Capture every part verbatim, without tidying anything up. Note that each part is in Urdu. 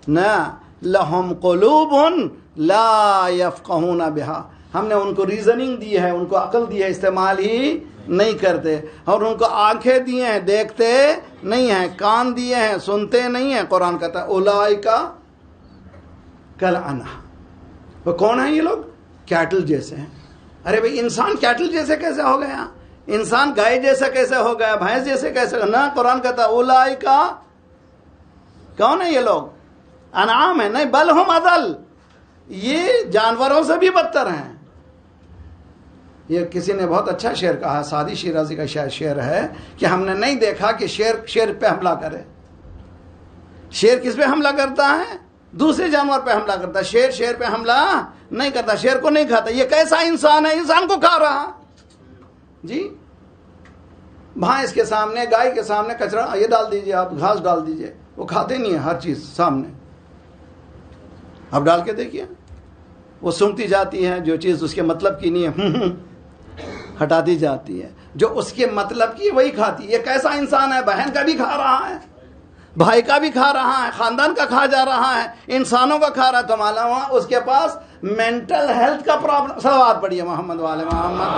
نہ لہم قلوب لا یفقہون بہا، ہم نے ان کو ریزننگ دی ہے، ان کو عقل دی ہے، استعمال ہی نہیں کرتے، اور ان کو آنکھیں دی ہیں دیکھتے نہیں ہیں، کان دیے ہیں سنتے نہیں ہیں۔ قرآن کہتا ہے اولئک کالانعام، وہ کون ہیں یہ لوگ؟ کیٹل جیسے ہیں۔ ارے بھئی انسان کیٹل جیسے کیسے ہو گیا؟ انسان گائے جیسا کیسے ہو گیا؟ بھینس جیسے کیسے؟ نہ، قرآن کہتا ہے اولئک، کون ہے یہ لوگ؟ انعام ہے، نہیں بل ہم اضل، یہ جانوروں سے بھی بدتر ہیں۔ یہ کسی نے بہت اچھا شعر کہا، سعدی شیرازی کا شاید شعر ہے کہ ہم نے نہیں دیکھا کہ شیر شیر پہ حملہ کرے۔ شیر کس پہ حملہ کرتا ہے؟ دوسرے جانور پہ حملہ کرتا ہے، شیر شیر پہ حملہ نہیں کرتا، شیر کو نہیں کھاتا۔ یہ کیسا انسان ہے؟ انسان کو کھا رہا جی۔ بھینس کے سامنے، گائے کے سامنے کچرا یہ ڈال دیجئے، آپ گھاس ڈال دیجئے، وہ کھاتے نہیں ہیں، ہر چیز سامنے اب ڈال کے دیکھیے، وہ سونگتی جاتی ہے، جو چیز اس کے مطلب کی نہیں ہے ہٹاتی جاتی ہے، جو اس کے مطلب کی وہی کھاتی ہے۔ یہ کیسا انسان ہے؟ بہن کا بھی کھا رہا ہے، بھائی کا بھی کھا رہا ہے، خاندان کا کھا جا رہا ہے، انسانوں کا کھا رہا ہے، تو معلوم اس کے پاس مینٹل ہیلتھ کا پرابلم۔ صلوات پڑھیے محمد والے محمد۔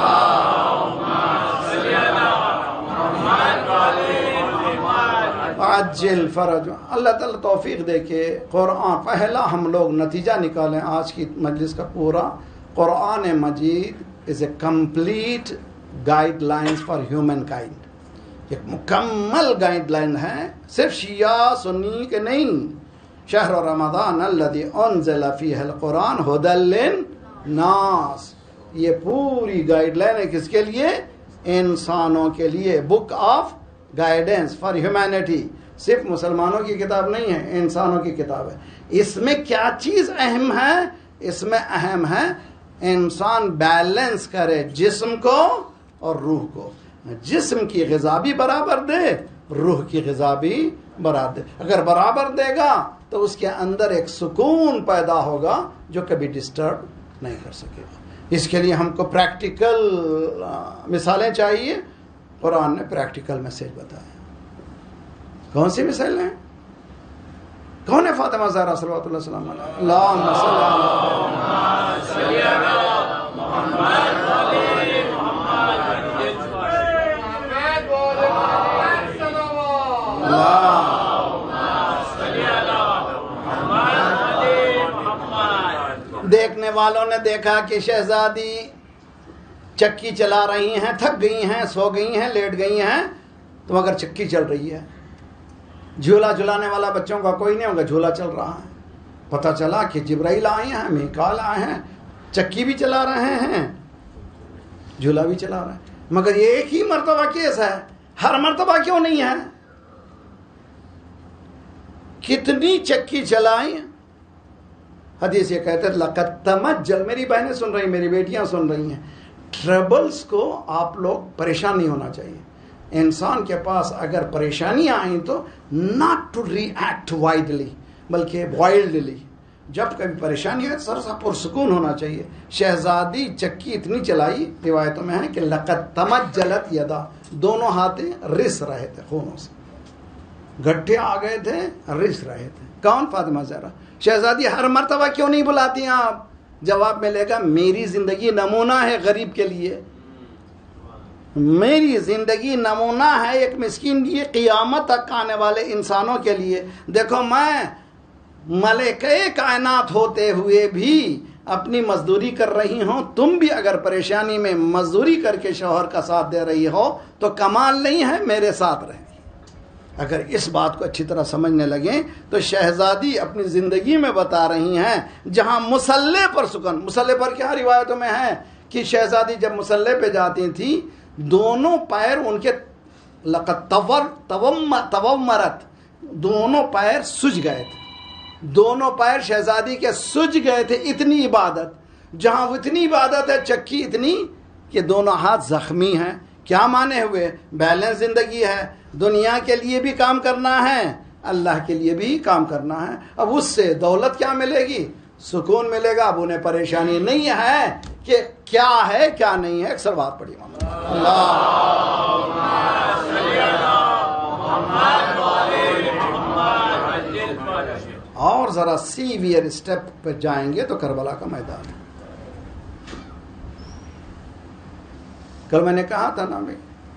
عجل فرج، اللہ تعالیٰ توفیق دے کے قرآن، پہلا ہم لوگ نتیجہ نکالیں آج کی مجلس کا پورا، قرآن مجید از a complete guide lines for human kind, ایک مکمل گائیڈ لائن ہے، صرف شیعہ سنی کے نہیں۔ شہر رمضان الذی انزل فیہ القرآن ھدی للناس، یہ پوری گائیڈ لائن ہے کس کے لیے؟ انسانوں کے لیے، book of guidance for humanity, صرف مسلمانوں کی کتاب نہیں ہے، انسانوں کی کتاب ہے۔ اس میں کیا چیز اہم ہے؟ اس میں اہم ہے انسان بیلنس کرے جسم کو اور روح کو، جسم کی غذا بھی برابر دے، روح کی غذا بھی برابر دے۔ اگر برابر دے گا تو اس کے اندر ایک سکون پیدا ہوگا جو کبھی ڈسٹرب نہیں کر سکے گا۔ اس کے لیے ہم کو پریکٹیکل مثالیں چاہیے، قرآن نے پریکٹیکل میسج بتایا۔ کون سی مثال ہیں؟ کون ہے فاطمہ زہرا صلوات اللہ وسلم علیہا؟ اللہم صلی علی محمد وعلی محمد۔ دیکھنے والوں نے دیکھا کہ شہزادی چکی چلا رہی ہیں، تھک گئی ہیں، سو گئی ہیں، لیٹ گئی ہیں، تو مگر چکی چل رہی ہے۔ جھولا جھلانے والا بچوں کا کوئی نہیں ہوگا، جھولا چل رہا ہے۔ پتہ چلا کہ جبرائیل آئے ہیں، میکال آئے ہیں، چکی بھی چلا رہے ہیں، جھولا بھی چلا رہے ہیں، مگر یہ ایک ہی مرتبہ کیس ہے، ہر مرتبہ کیوں نہیں ہے؟ کتنی چکی چلائی؟ حدیث یہ کہتے ہیں لقد تمجل، میری بہنیں سن رہی ہیں، میری بیٹیاں سن رہی ہیں، ٹربلز کو آپ لوگ پریشان نہیں ہونا چاہیے۔ انسان کے پاس اگر پریشانیاں آئیں تو not to re act widely, بلکہ وائلڈلی، جب کبھی پریشانی ہے سر سا پرسکون ہونا چاہیے۔ شہزادی چکی اتنی چلائی، روایتوں میں ہے کہ لقد تمجلت یدا، دونوں ہاتھیں رس رہے تھے خونوں سے، گٹھے آ گئے تھے، رس رہے تھے۔ کون؟ فاطمہ زہرا۔ شہزادی ہر مرتبہ کیوں نہیں بلاتی ہیں آپ؟ جواب ملے گا میری زندگی نمونہ ہے غریب کے لیے، میری زندگی نمونہ ہے ایک مسکین یہ قیامت تک آنے والے انسانوں کے لیے۔ دیکھو میں ملکہ کائنات ہوتے ہوئے بھی اپنی مزدوری کر رہی ہوں، تم بھی اگر پریشانی میں مزدوری کر کے شوہر کا ساتھ دے رہی ہو تو کمال نہیں ہے میرے ساتھ رہے۔ اگر اس بات کو اچھی طرح سمجھنے لگیں تو شہزادی اپنی زندگی میں بتا رہی ہیں جہاں مسلح پر سکون، مسلح پر کیا روایتوں میں ہے کہ شہزادی جب مسلح پہ جاتی تھی دونوں پیر ان کے لقد تور تومرت، دونوں پیر سج گئے تھے، دونوں پیر شہزادی کے سج گئے تھے، اتنی عبادت۔ جہاں وہ اتنی عبادت ہے، چکی اتنی کہ دونوں ہاتھ زخمی ہیں۔ کیا مانے ہوئے؟ بیلنس زندگی ہے، دنیا کے لیے بھی کام کرنا ہے، اللہ کے لیے بھی کام کرنا ہے۔ اب اس سے دولت کیا ملے گی؟ سکون ملے گا۔ اب انہیں پریشانی نہیں ہے کہ کیا ہے کیا نہیں ہے۔ اکثر بات پڑھی اور ذرا سیویئر اسٹیپ پہ جائیں گے تو کربلا کا میدان ہے. کل میں نے کہا تھا نا بھائی